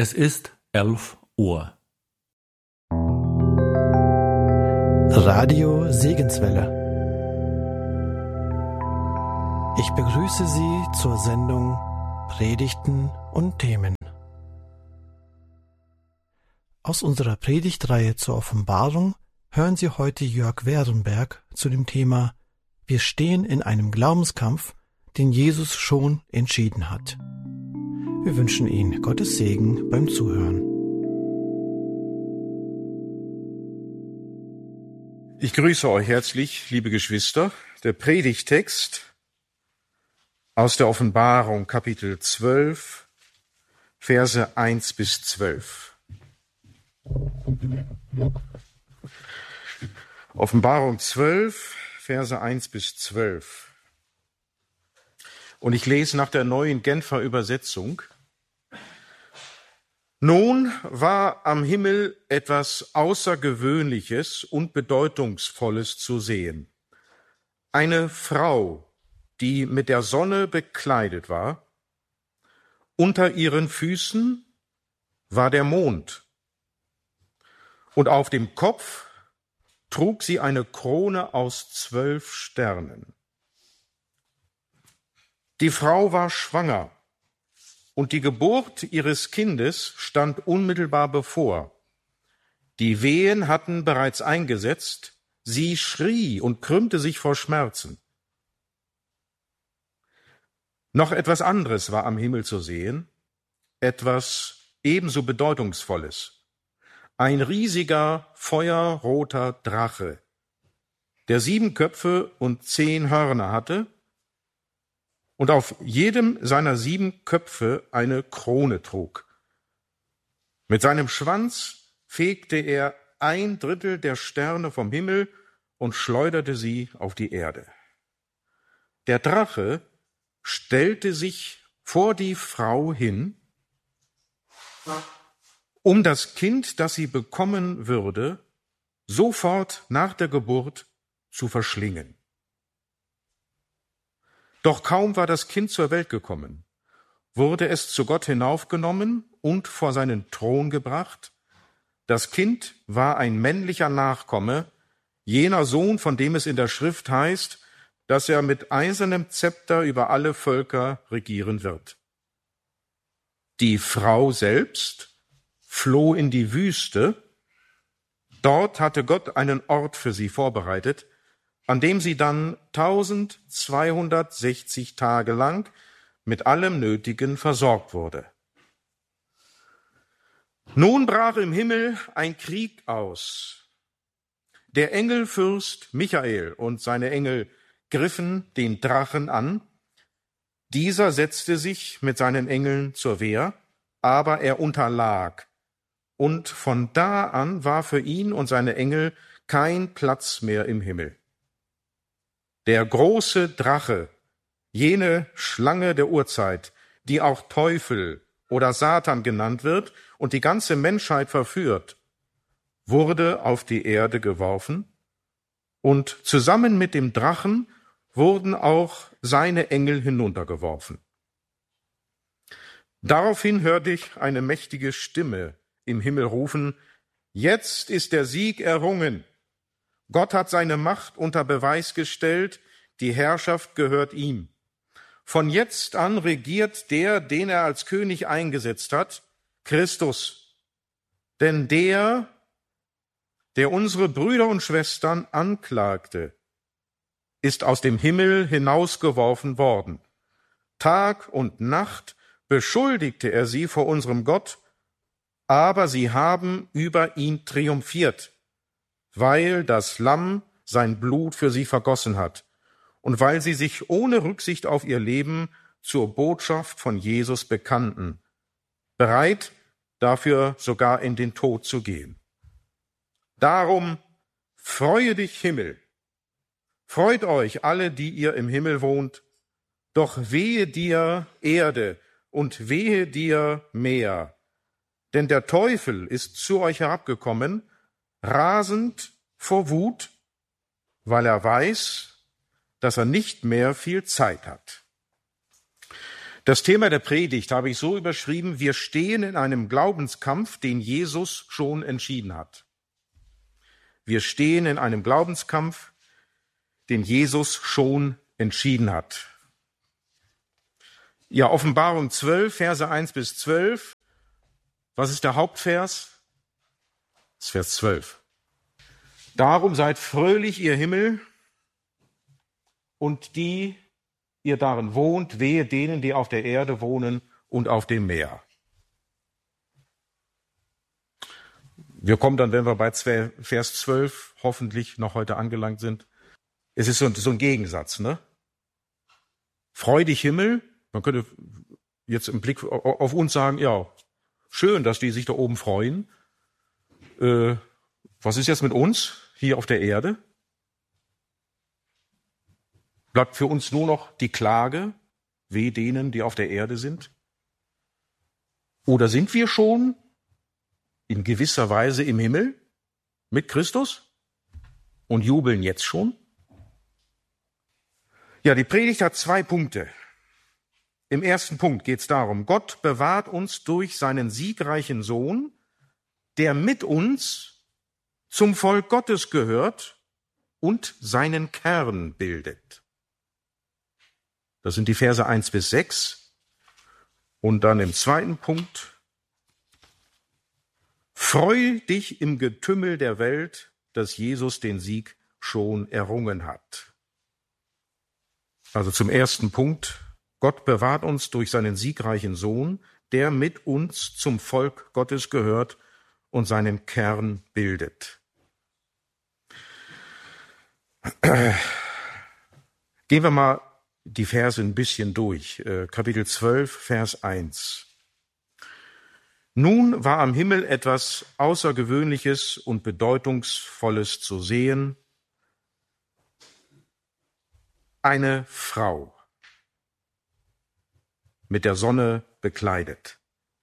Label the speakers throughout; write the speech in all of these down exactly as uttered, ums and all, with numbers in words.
Speaker 1: Es ist elf Uhr.
Speaker 2: Radio Segenswelle. Ich begrüße Sie zur Sendung Predigten und Themen. Aus unserer Predigtreihe zur Offenbarung hören Sie heute Jörg Werenberg zu dem Thema Wir stehen in einem Glaubenskampf, den Jesus schon entschieden hat. Wir wünschen Ihnen Gottes Segen beim Zuhören.
Speaker 3: Ich grüße euch herzlich, liebe Geschwister. Der Predigttext aus der Offenbarung, Kapitel zwölf, Verse eins bis zwölf. Offenbarung zwölf, Verse eins bis zwölf. Und ich lese nach der neuen Genfer Übersetzung. Nun war am Himmel etwas Außergewöhnliches und Bedeutungsvolles zu sehen. Eine Frau, die mit der Sonne bekleidet war. Unter ihren Füßen war der Mond. Und auf dem Kopf trug sie eine Krone aus zwölf Sternen. Die Frau war schwanger. Und die Geburt ihres Kindes stand unmittelbar bevor. Die Wehen hatten bereits eingesetzt, sie schrie und krümmte sich vor Schmerzen. Noch etwas anderes war am Himmel zu sehen, etwas ebenso Bedeutungsvolles. Ein riesiger, feuerroter Drache, der sieben Köpfe und zehn Hörner hatte, und auf jedem seiner sieben Köpfe eine Krone trug. Mit seinem Schwanz fegte er ein Drittel der Sterne vom Himmel und schleuderte sie auf die Erde. Der Drache stellte sich vor die Frau hin, um das Kind, das sie bekommen würde, sofort nach der Geburt zu verschlingen. Doch kaum war das Kind zur Welt gekommen, wurde es zu Gott hinaufgenommen und vor seinen Thron gebracht. Das Kind war ein männlicher Nachkomme, jener Sohn, von dem es in der Schrift heißt, dass er mit eisernem Zepter über alle Völker regieren wird. Die Frau selbst floh in die Wüste. Dort hatte Gott einen Ort für sie vorbereitet, an dem sie dann tausendzweihundertsechzig Tage lang mit allem Nötigen versorgt wurde. Nun brach im Himmel ein Krieg aus. Der Engelfürst Michael und seine Engel griffen den Drachen an. Dieser setzte sich mit seinen Engeln zur Wehr, aber er unterlag. Und von da an war für ihn und seine Engel kein Platz mehr im Himmel. Der große Drache, jene Schlange der Urzeit, die auch Teufel oder Satan genannt wird und die ganze Menschheit verführt, wurde auf die Erde geworfen, und zusammen mit dem Drachen wurden auch seine Engel hinuntergeworfen. Daraufhin hörte ich eine mächtige Stimme im Himmel rufen: Jetzt ist der Sieg errungen. Gott hat seine Macht unter Beweis gestellt, die Herrschaft gehört ihm. Von jetzt an regiert der, den er als König eingesetzt hat, Christus. Denn der, der unsere Brüder und Schwestern anklagte, ist aus dem Himmel hinausgeworfen worden. Tag und Nacht beschuldigte er sie vor unserem Gott, aber sie haben über ihn triumphiert, weil das Lamm sein Blut für sie vergossen hat und weil sie sich ohne Rücksicht auf ihr Leben zur Botschaft von Jesus bekannten, bereit, dafür sogar in den Tod zu gehen. Darum freue dich, Himmel, freut euch alle, die ihr im Himmel wohnt, doch wehe dir, Erde, und wehe dir, Meer, denn der Teufel ist zu euch herabgekommen, rasend vor Wut, weil er weiß, dass er nicht mehr viel Zeit hat. Das Thema der Predigt habe ich so überschrieben: Wir stehen in einem Glaubenskampf, den Jesus schon entschieden hat. Wir stehen in einem Glaubenskampf, den Jesus schon entschieden hat. Ja, Offenbarung zwölf, Verse eins bis zwölf. Was ist der Hauptvers? Das ist Vers zwölf. Darum seid fröhlich, ihr Himmel, und die, ihr darin wohnt, wehe denen, die auf der Erde wohnen und auf dem Meer. Wir kommen dann, wenn wir bei Vers zwölf hoffentlich noch heute angelangt sind. Es ist so ein, so ein Gegensatz, ne? Freu dich, Himmel. Man könnte jetzt im Blick auf uns sagen, ja, schön, dass die sich da oben freuen. Äh, was ist jetzt mit uns hier auf der Erde? Bleibt für uns nur noch die Klage, weh denen, die auf der Erde sind? Oder sind wir schon in gewisser Weise im Himmel mit Christus und jubeln jetzt schon? Ja, die Predigt hat zwei Punkte. Im ersten Punkt geht es darum, Gott bewahrt uns durch seinen siegreichen Sohn, der mit uns zum Volk Gottes gehört und seinen Kern bildet. Das sind die Verse eins bis sechs. Und dann im zweiten Punkt: Freu dich im Getümmel der Welt, dass Jesus den Sieg schon errungen hat. Also zum ersten Punkt: Gott bewahrt uns durch seinen siegreichen Sohn, der mit uns zum Volk Gottes gehört und seinen Kern bildet. Gehen wir mal die Verse ein bisschen durch. Kapitel zwölf, Vers eins. Nun war am Himmel etwas Außergewöhnliches und Bedeutungsvolles zu sehen. Eine Frau, mit der Sonne bekleidet.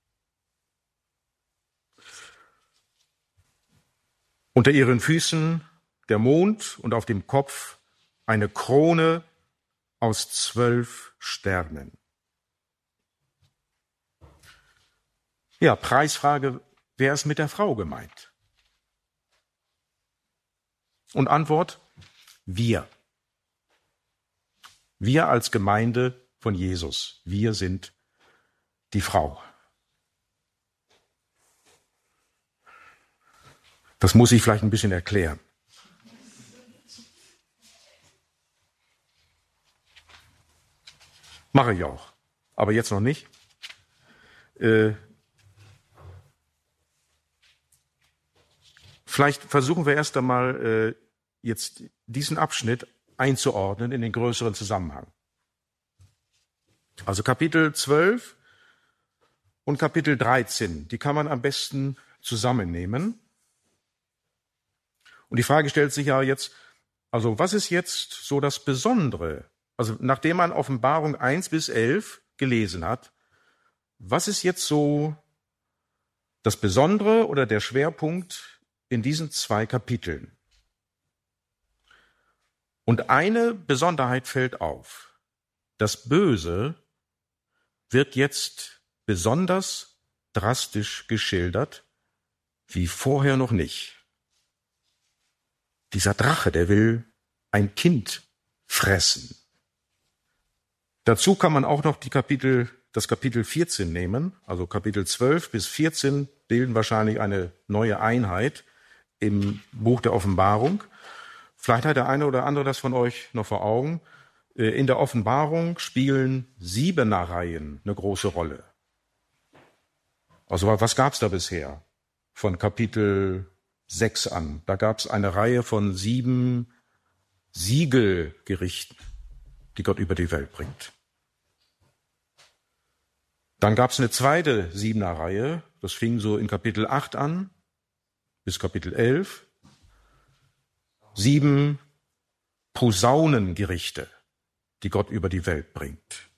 Speaker 3: Unter ihren Füßen der Mond und auf dem Kopf eine Krone aus zwölf Sternen. Ja, Preisfrage, wer ist mit der Frau gemeint? Und Antwort: wir. Wir als Gemeinde von Jesus. Wir sind die Frau. Das muss ich vielleicht ein bisschen erklären. Mache ich auch, aber jetzt noch nicht. Äh, vielleicht versuchen wir erst einmal äh, jetzt diesen Abschnitt einzuordnen in den größeren Zusammenhang. Also Kapitel zwölf und Kapitel dreizehn, die kann man am besten zusammennehmen. Und die Frage stellt sich ja jetzt, also was ist jetzt so das Besondere? Also nachdem man Offenbarung eins bis elf gelesen hat, was ist jetzt so das Besondere oder der Schwerpunkt in diesen zwei Kapiteln? Und eine Besonderheit fällt auf. Das Böse wird jetzt besonders drastisch geschildert, wie vorher noch nicht. Dieser Drache, der will ein Kind fressen. Dazu kann man auch noch die Kapitel, das Kapitel vierzehn nehmen, also Kapitel zwölf bis vierzehn bilden wahrscheinlich eine neue Einheit im Buch der Offenbarung. Vielleicht hat der eine oder andere das von euch noch vor Augen. In der Offenbarung spielen Siebener-Reihen eine große Rolle. Also was gab es da bisher? Von Kapitel sechs an. Da gab es eine Reihe von sieben Siegelgerichten, die Gott über die Welt bringt. Dann gab es eine zweite Siebener-Reihe, das fing so in Kapitel acht an bis Kapitel elf. Sieben Posaunengerichte, die Gott über die Welt bringt.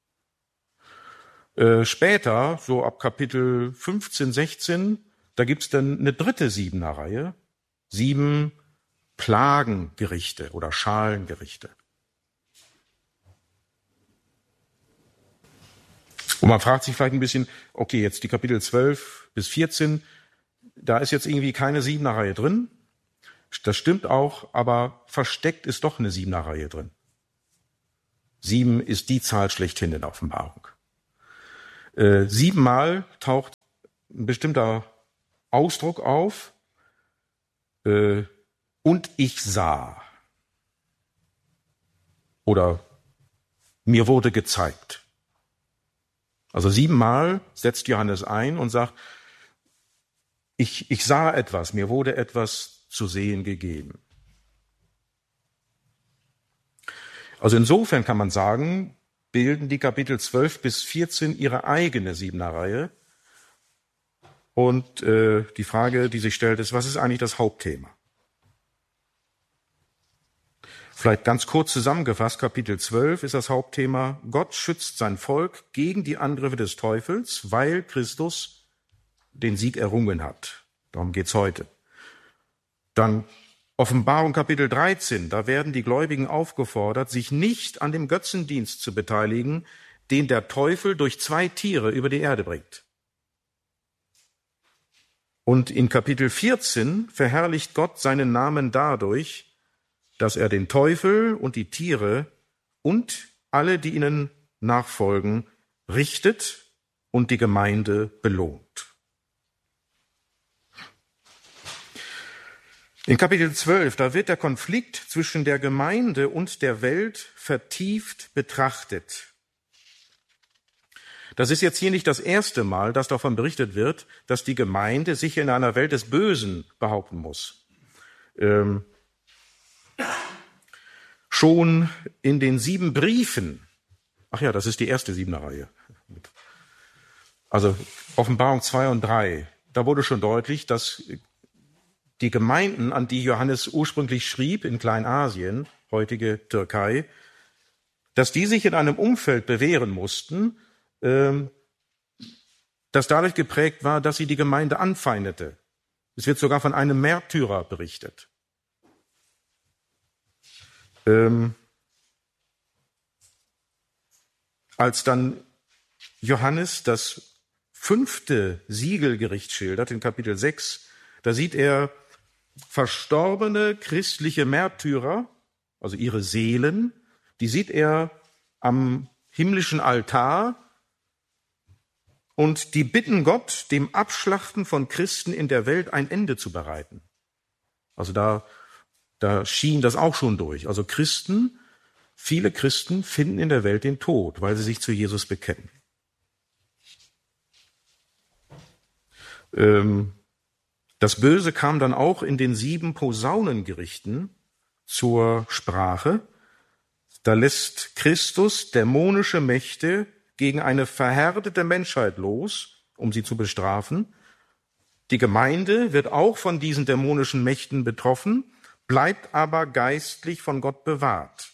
Speaker 3: Äh, später, so ab Kapitel fünfzehn, sechzehn, da gibt's dann eine dritte Siebener-Reihe, sieben Plagengerichte oder Schalengerichte. Und man fragt sich vielleicht ein bisschen, okay, jetzt die Kapitel zwölf bis vierzehn, da ist jetzt irgendwie keine Siebener-Reihe drin. Das stimmt auch, aber versteckt ist doch eine Siebener-Reihe drin. Sieben ist die Zahl schlechthin in der Offenbarung. Äh, siebenmal taucht ein bestimmter Ausdruck auf, äh, und ich sah. Oder mir wurde gezeigt. Also siebenmal setzt Johannes ein und sagt, ich, ich sah etwas, mir wurde etwas zu sehen gegeben. Also insofern kann man sagen, bilden die Kapitel zwölf bis vierzehn ihre eigene Siebener-Reihe. Und äh, die Frage, die sich stellt, ist, was ist eigentlich das Hauptthema? Vielleicht ganz kurz zusammengefasst, Kapitel zwölf ist das Hauptthema, Gott schützt sein Volk gegen die Angriffe des Teufels, weil Christus den Sieg errungen hat. Darum geht's heute. Dann Offenbarung Kapitel dreizehn, da werden die Gläubigen aufgefordert, sich nicht an dem Götzendienst zu beteiligen, den der Teufel durch zwei Tiere über die Erde bringt. Und in Kapitel vierzehn verherrlicht Gott seinen Namen dadurch, dass er den Teufel und die Tiere und alle, die ihnen nachfolgen, richtet und die Gemeinde belohnt. In Kapitel zwölf, da wird der Konflikt zwischen der Gemeinde und der Welt vertieft betrachtet. Das ist jetzt hier nicht das erste Mal, dass davon berichtet wird, dass die Gemeinde sich in einer Welt des Bösen behaupten muss. Ähm, schon in den sieben Briefen, ach ja, das ist die erste Siebener-Reihe, also Offenbarung zwei und drei, da wurde schon deutlich, dass die Gemeinden, an die Johannes ursprünglich schrieb in Kleinasien, heutige Türkei, dass die sich in einem Umfeld bewähren mussten, ähm, das dadurch geprägt war, dass sie die Gemeinde anfeindete. Es wird sogar von einem Märtyrer berichtet. Ähm, als dann Johannes das fünfte Siegelgericht schildert, in Kapitel sechs, da sieht er verstorbene christliche Märtyrer, also ihre Seelen, die sieht er am himmlischen Altar und die bitten Gott, dem Abschlachten von Christen in der Welt ein Ende zu bereiten. Also da, da schien das auch schon durch. Also Christen, viele Christen finden in der Welt den Tod, weil sie sich zu Jesus bekennen. Ähm, Das Böse kam dann auch in den sieben Posaunengerichten zur Sprache. Da lässt Christus dämonische Mächte gegen eine verhärtete Menschheit los, um sie zu bestrafen. Die Gemeinde wird auch von diesen dämonischen Mächten betroffen, bleibt aber geistlich von Gott bewahrt.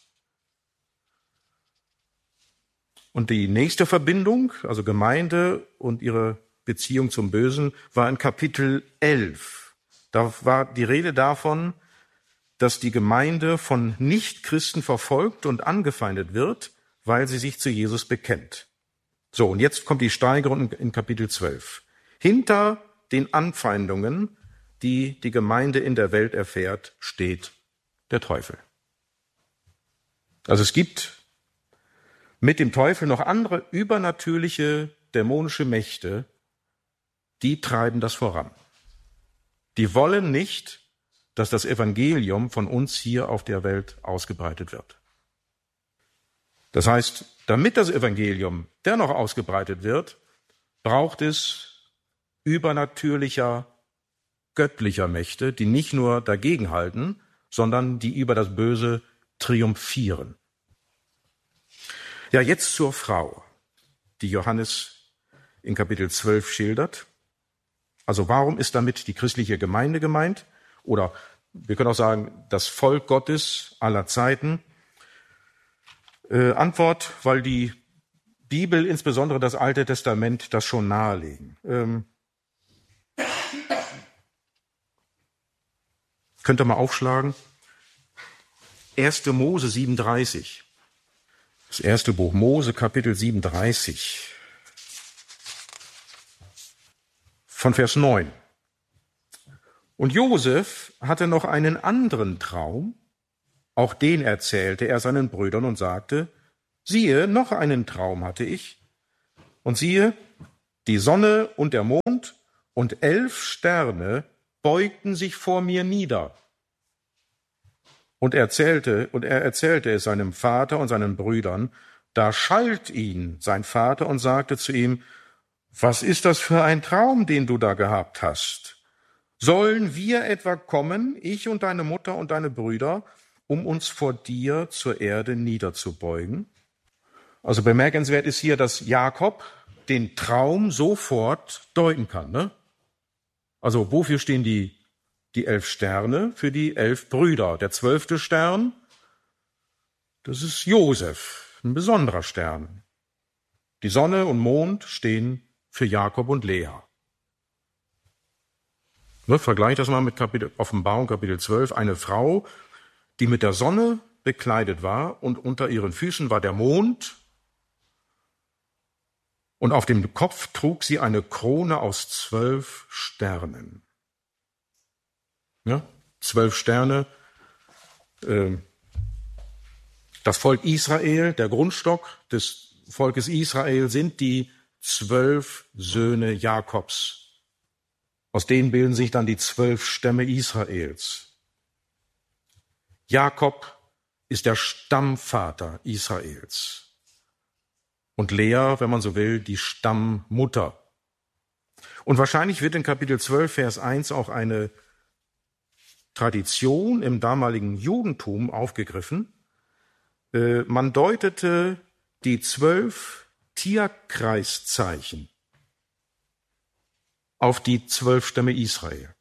Speaker 3: Und die nächste Verbindung, also Gemeinde und ihre Beziehung zum Bösen, war in Kapitel elf. Da war die Rede davon, dass die Gemeinde von Nichtchristen verfolgt und angefeindet wird, weil sie sich zu Jesus bekennt. So, und jetzt kommt die Steigerung in Kapitel zwölf. Hinter den Anfeindungen, die die Gemeinde in der Welt erfährt, steht der Teufel. Also es gibt mit dem Teufel noch andere übernatürliche, dämonische Mächte, die treiben das voran. Die wollen nicht, dass das Evangelium von uns hier auf der Welt ausgebreitet wird. Das heißt, damit das Evangelium dennoch ausgebreitet wird, braucht es übernatürlicher, göttlicher Mächte, die nicht nur dagegenhalten, sondern die über das Böse triumphieren. Ja, jetzt zur Frau, die Johannes in Kapitel zwölf schildert. Also warum ist damit die christliche Gemeinde gemeint? Oder wir können auch sagen, das Volk Gottes aller Zeiten. Äh, Antwort, weil die Bibel, insbesondere das Alte Testament, das schon nahelegen. Ähm, könnt ihr mal aufschlagen? erste Mose siebenunddreißig. Das erste Buch Mose, Kapitel siebenunddreißig. von Vers neun. Und Josef hatte noch einen anderen Traum, auch den erzählte er seinen Brüdern und sagte, siehe, noch einen Traum hatte ich, und siehe, die Sonne und der Mond und elf Sterne beugten sich vor mir nieder. Und er erzählte, und er erzählte es seinem Vater und seinen Brüdern, da schalt ihn sein Vater und sagte zu ihm, was ist das für ein Traum, den du da gehabt hast? Sollen wir etwa kommen, ich und deine Mutter und deine Brüder, um uns vor dir zur Erde niederzubeugen? Also bemerkenswert ist hier, dass Jakob den Traum sofort deuten kann. Ne? Also wofür stehen die, die elf Sterne? Für die elf Brüder. Der zwölfte Stern, das ist Josef, ein besonderer Stern. Die Sonne und Mond stehen für Jakob und Lea. Ne, vergleich das mal mit Kapitel, Offenbarung, Kapitel zwölf. Eine Frau, die mit der Sonne bekleidet war und unter ihren Füßen war der Mond und auf dem Kopf trug sie eine Krone aus zwölf Sternen. Ja, zwölf Sterne, äh, das Volk Israel, der Grundstock des Volkes Israel sind die zwölf Söhne Jakobs. Aus denen bilden sich dann die zwölf Stämme Israels. Jakob ist der Stammvater Israels. Und Lea, wenn man so will, die Stammmutter. Und wahrscheinlich wird in Kapitel zwölf, Vers eins auch eine Tradition im damaligen Judentum aufgegriffen. Äh, man deutete die zwölf Tierkreiszeichen auf die zwölf Stämme Israel.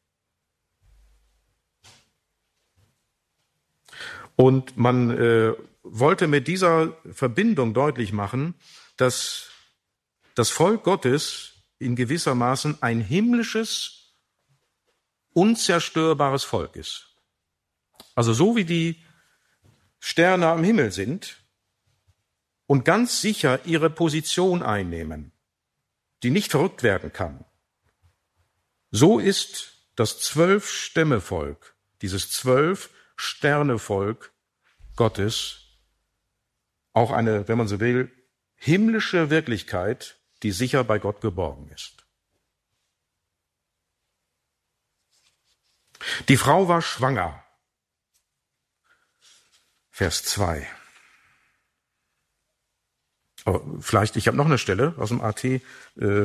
Speaker 3: Und man äh, wollte mit dieser Verbindung deutlich machen, dass das Volk Gottes in gewissermaßen ein himmlisches, unzerstörbares Volk ist. Also so wie die Sterne am Himmel sind und ganz sicher ihre Position einnehmen, die nicht verrückt werden kann, so ist das Zwölf-Stämme-Volk, dieses Zwölf-Sterne-Volk Gottes, auch eine, wenn man so will, himmlische Wirklichkeit, die sicher bei Gott geborgen ist. Die Frau war schwanger. Vers zwei. Aber vielleicht, ich habe noch eine Stelle aus dem A T, äh,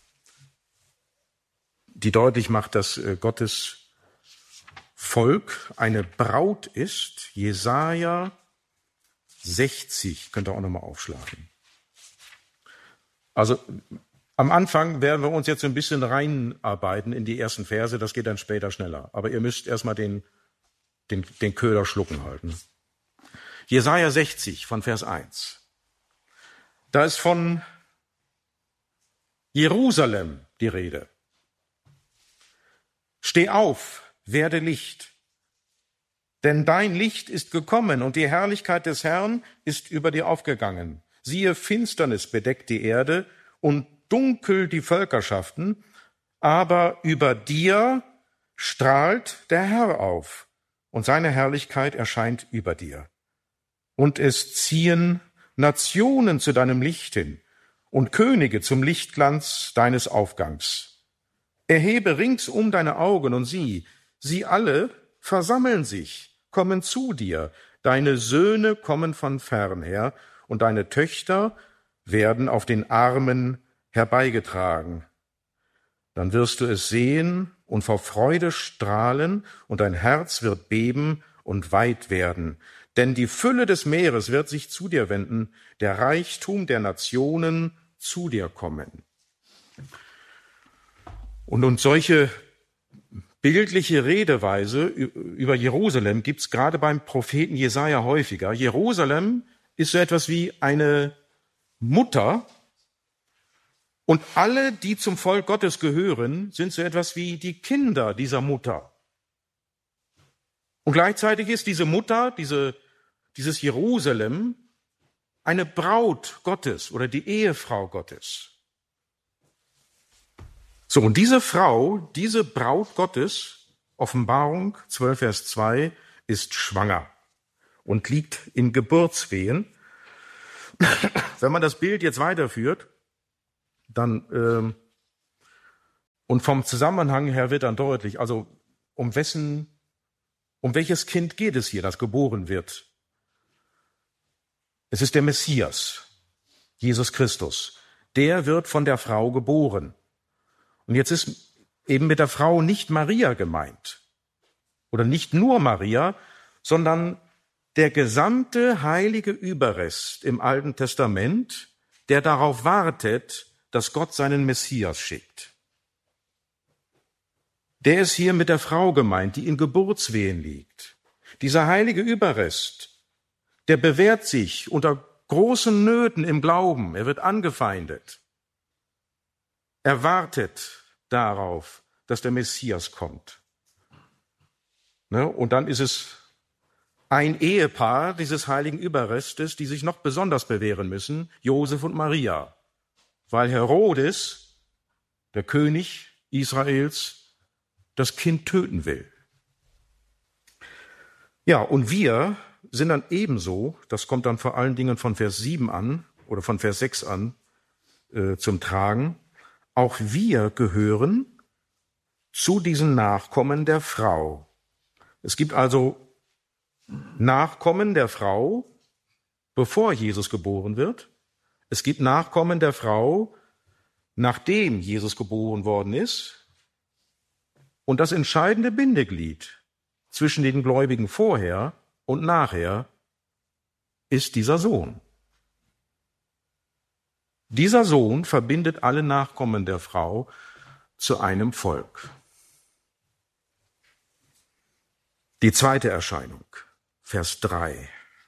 Speaker 3: die deutlich macht, dass äh, Gottes Volk eine Braut ist. Jesaja sechzig, könnt ihr auch nochmal aufschlagen. Also am Anfang werden wir uns jetzt ein bisschen reinarbeiten in die ersten Verse, das geht dann später schneller. Aber ihr müsst erstmal den, den, den Köder schlucken halten. Jesaja sechzig von Vers eins. Da ist von Jerusalem die Rede. Steh auf, werde Licht, denn dein Licht ist gekommen und die Herrlichkeit des Herrn ist über dir aufgegangen. Siehe, Finsternis bedeckt die Erde und dunkel die Völkerschaften, aber über dir strahlt der Herr auf und seine Herrlichkeit erscheint über dir. Und es ziehen Nationen zu deinem Licht hin und Könige zum Lichtglanz deines Aufgangs. Erhebe ringsum deine Augen und sieh, sie alle versammeln sich, kommen zu dir. Deine Söhne kommen von fern her und deine Töchter werden auf den Armen herbeigetragen. Dann wirst du es sehen und vor Freude strahlen und dein Herz wird beben und weit werden. Denn die Fülle des Meeres wird sich zu dir wenden, der Reichtum der Nationen zu dir kommen. Und, und solche bildliche Redeweise über Jerusalem gibt es gerade beim Propheten Jesaja häufiger. Jerusalem ist so etwas wie eine Mutter und alle, die zum Volk Gottes gehören, sind so etwas wie die Kinder dieser Mutter. Und gleichzeitig ist diese Mutter, diese, dieses Jerusalem, eine Braut Gottes oder die Ehefrau Gottes. So, und diese Frau, diese Braut Gottes, Offenbarung zwölf, Vers zwei, ist schwanger und liegt in Geburtswehen. Wenn man das Bild jetzt weiterführt, dann ähm, und vom Zusammenhang her wird dann deutlich, also um wessen, um welches Kind geht es hier, das geboren wird? Es ist der Messias, Jesus Christus. Der wird von der Frau geboren. Und jetzt ist eben mit der Frau nicht Maria gemeint. Oder nicht nur Maria, sondern der gesamte heilige Überrest im Alten Testament, der darauf wartet, dass Gott seinen Messias schickt. Der ist hier mit der Frau gemeint, die in Geburtswehen liegt. Dieser heilige Überrest, der bewährt sich unter großen Nöten im Glauben. Er wird angefeindet. Er wartet darauf, dass der Messias kommt. Ne? Und dann ist es ein Ehepaar dieses heiligen Überrestes, die sich noch besonders bewähren müssen, Josef und Maria, weil Herodes, der König Israels, das Kind töten will. Ja, und wir sind dann ebenso, das kommt dann vor allen Dingen von Vers sieben an oder von Vers sechs an äh, zum Tragen, auch wir gehören zu diesen Nachkommen der Frau. Es gibt also Nachkommen der Frau, bevor Jesus geboren wird. Es gibt Nachkommen der Frau, nachdem Jesus geboren worden ist. Und das entscheidende Bindeglied zwischen den Gläubigen vorher und nachher ist dieser Sohn. Dieser Sohn verbindet alle Nachkommen der Frau zu einem Volk. Die zweite Erscheinung, Vers drei.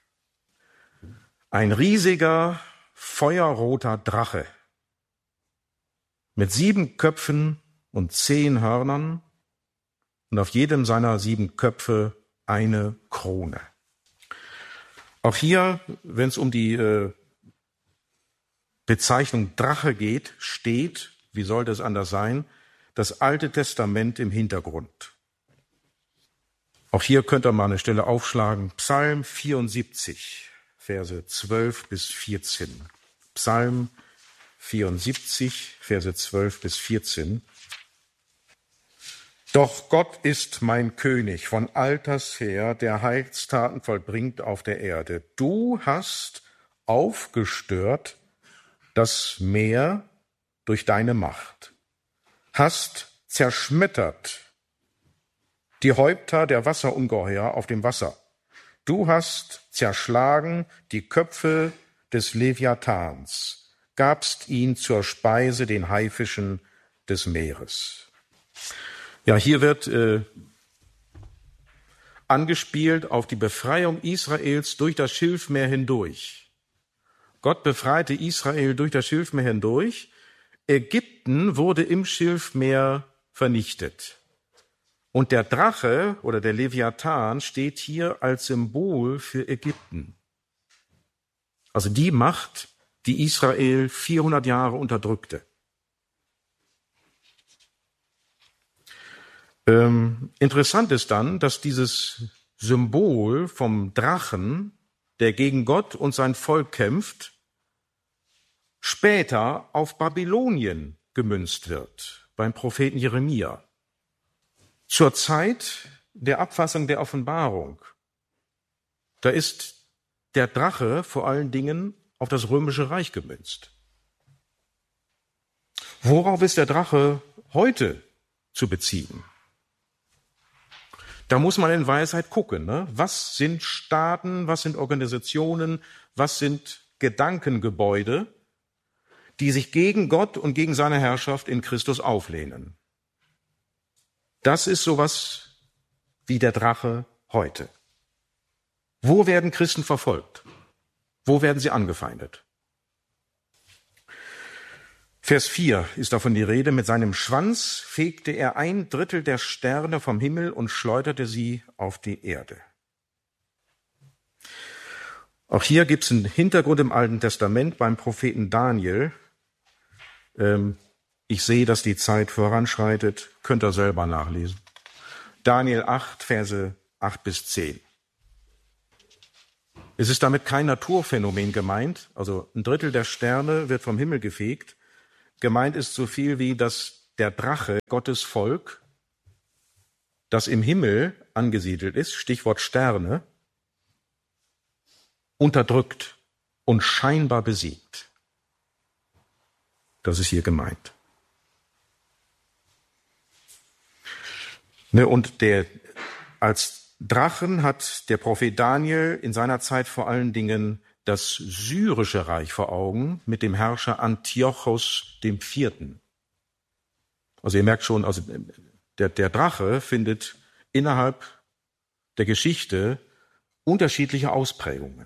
Speaker 3: Ein riesiger, feuerroter Drache mit sieben Köpfen und zehn Hörnern und auf jedem seiner sieben Köpfe eine Krone. Auch hier, wenn es um die äh, Bezeichnung Drache geht, steht, wie sollte es anders sein, das Alte Testament im Hintergrund. Auch hier könnt ihr mal eine Stelle aufschlagen. Psalm vierundsiebzig, Verse zwölf bis vierzehn. Psalm vierundsiebzig, Verse zwölf bis vierzehn. Doch Gott ist mein König von alters her, der Heilstaten vollbringt auf der Erde. Du hast aufgestört das Meer durch deine Macht, hast zerschmettert die Häupter der Wasserungeheuer auf dem Wasser. Du hast zerschlagen die Köpfe des Leviathans, gabst ihn zur Speise den Haifischen des Meeres. Ja, hier wird äh, angespielt auf die Befreiung Israels durch das Schilfmeer hindurch. Gott befreite Israel durch das Schilfmeer hindurch. Ägypten wurde im Schilfmeer vernichtet. Und der Drache oder der Leviathan steht hier als Symbol für Ägypten. Also die Macht, die Israel vierhundert Jahre unterdrückte. Ähm, interessant ist dann, dass dieses Symbol vom Drachen, der gegen Gott und sein Volk kämpft, später auf Babylonien gemünzt wird, beim Propheten Jeremia. Zur Zeit der Abfassung der Offenbarung, da ist der Drache vor allen Dingen auf das Römische Reich gemünzt. Worauf ist der Drache heute zu beziehen? Da muss man in Weisheit gucken, ne? Was sind Staaten, was sind Organisationen, was sind Gedankengebäude, die sich gegen Gott und gegen seine Herrschaft in Christus auflehnen. Das ist sowas wie der Drache heute. Wo werden Christen verfolgt? Wo werden sie angefeindet? Vers vier ist davon die Rede. Mit seinem Schwanz fegte er ein Drittel der Sterne vom Himmel und schleuderte sie auf die Erde. Auch hier gibt es einen Hintergrund im Alten Testament beim Propheten Daniel. Ähm, Ich sehe, dass die Zeit voranschreitet. Könnt ihr selber nachlesen. Daniel acht, Verse acht bis zehn. Es ist damit kein Naturphänomen gemeint. Also ein Drittel der Sterne wird vom Himmel gefegt. Gemeint ist so viel wie, dass der Drache, Gottes Volk, das im Himmel angesiedelt ist, Stichwort Sterne, unterdrückt und scheinbar besiegt. Das ist hier gemeint. Ne, und der, als Drachen hat der Prophet Daniel in seiner Zeit vor allen Dingen das syrische Reich vor Augen mit dem Herrscher Antiochos dem Vierten. Also ihr merkt schon, also der, der Drache findet innerhalb der Geschichte unterschiedliche Ausprägungen.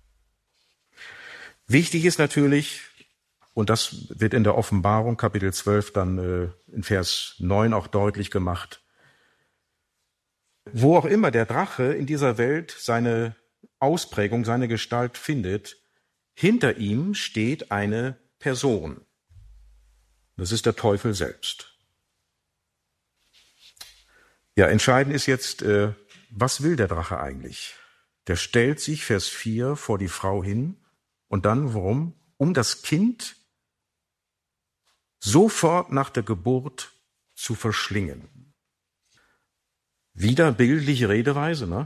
Speaker 3: Wichtig ist natürlich, und das wird in der Offenbarung Kapitel zwölf dann äh, in Vers neun auch deutlich gemacht, wo auch immer der Drache in dieser Welt seine Ausprägung, seine Gestalt findet, hinter ihm steht eine Person. Das ist der Teufel selbst. Ja, entscheidend ist jetzt, äh, was will der Drache eigentlich? Der stellt sich, Vers vier, vor die Frau hin und dann, warum? Um das Kind sofort nach der Geburt zu verschlingen. Wieder bildliche Redeweise, ne?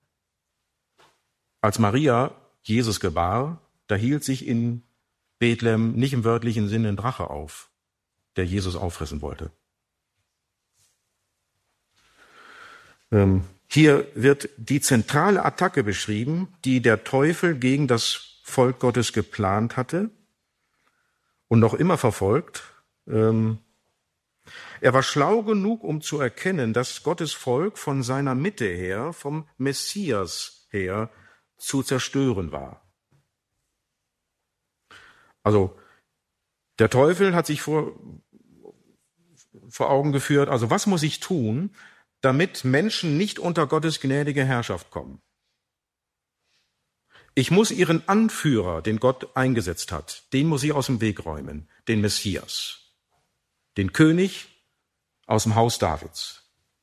Speaker 3: Als Maria Jesus gebar, da hielt sich in Bethlehem nicht im wörtlichen Sinne ein Drache auf, der Jesus auffressen wollte. Ähm, hier wird die zentrale Attacke beschrieben, die der Teufel gegen das Volk Gottes geplant hatte und noch immer verfolgt. Ähm, er war schlau genug, um zu erkennen, dass Gottes Volk von seiner Mitte her, vom Messias her, zu zerstören war. Also der Teufel hat sich vor, vor Augen geführt, also was muss ich tun, damit Menschen nicht unter Gottes gnädige Herrschaft kommen? Ich muss ihren Anführer, den Gott eingesetzt hat, den muss ich aus dem Weg räumen, den Messias, den König aus dem Haus Davids.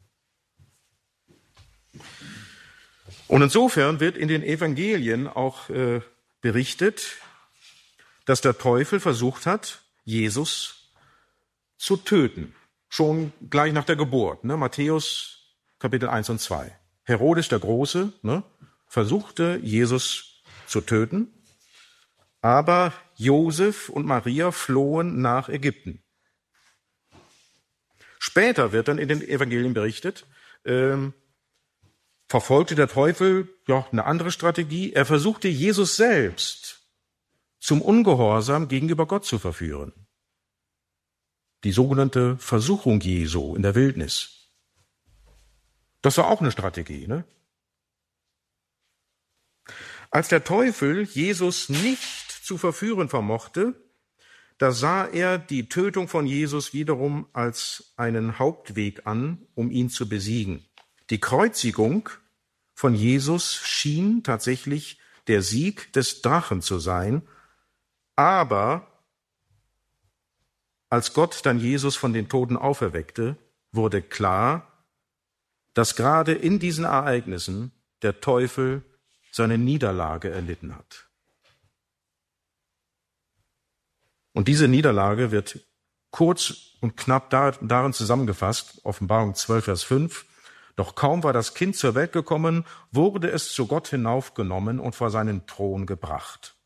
Speaker 3: Und insofern wird in den Evangelien auch äh, berichtet, dass der Teufel versucht hat, Jesus zu töten. Schon gleich nach der Geburt. Ne? Matthäus Kapitel eins und zwei. Herodes der Große ne, versuchte, Jesus zu töten, aber Josef und Maria flohen nach Ägypten. Später wird dann in den Evangelien berichtet, ähm, verfolgte der Teufel ja eine andere Strategie. Er versuchte, Jesus selbst zum Ungehorsam gegenüber Gott zu verführen. Die sogenannte Versuchung Jesu in der Wildnis. Das war auch eine Strategie, ne? Als der Teufel Jesus nicht zu verführen vermochte, da sah er die Tötung von Jesus wiederum als einen Hauptweg an, um ihn zu besiegen. Die Kreuzigung von Jesus schien tatsächlich der Sieg des Drachen zu sein, aber als Gott dann Jesus von den Toten auferweckte, wurde klar, dass gerade in diesen Ereignissen der Teufel seine Niederlage erlitten hat. Und diese Niederlage wird kurz und knapp darin zusammengefasst, Offenbarung zwölf, Vers fünf. Doch kaum war das Kind zur Welt gekommen, wurde es zu Gott hinaufgenommen und vor seinen Thron gebracht.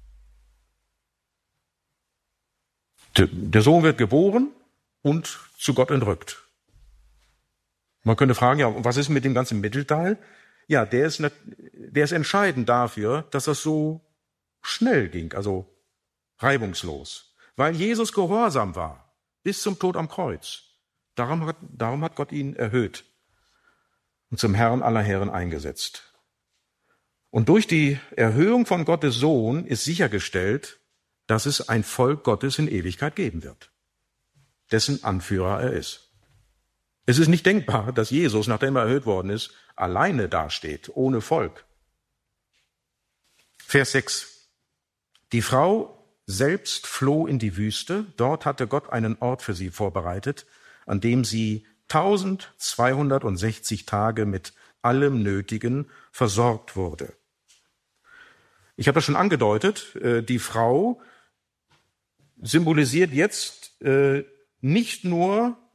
Speaker 3: Der Sohn wird geboren und zu Gott entrückt. Man könnte fragen, ja, was ist mit dem ganzen Mittelteil? Ja, der ist, nicht, der ist entscheidend dafür, dass das so schnell ging, also reibungslos. Weil Jesus gehorsam war, bis zum Tod am Kreuz. Darum hat, darum hat Gott ihn erhöht und zum Herrn aller Herren eingesetzt. Und durch die Erhöhung von Gottes Sohn ist sichergestellt, dass es ein Volk Gottes in Ewigkeit geben wird, dessen Anführer er ist. Es ist nicht denkbar, dass Jesus, nachdem er erhöht worden ist, alleine dasteht, ohne Volk. Vers sechs. Die Frau selbst floh in die Wüste. Dort hatte Gott einen Ort für sie vorbereitet, an dem sie eintausendzweihundertsechzig Tage mit allem Nötigen versorgt wurde. Ich habe das schon angedeutet, die Frau symbolisiert jetzt nicht nur